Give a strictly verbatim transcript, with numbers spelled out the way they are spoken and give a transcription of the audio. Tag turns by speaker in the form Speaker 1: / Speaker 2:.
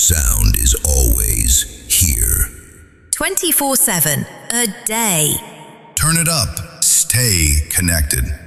Speaker 1: sound is always here.
Speaker 2: twenty-four seven, a day.
Speaker 1: Turn it up. Stay connected.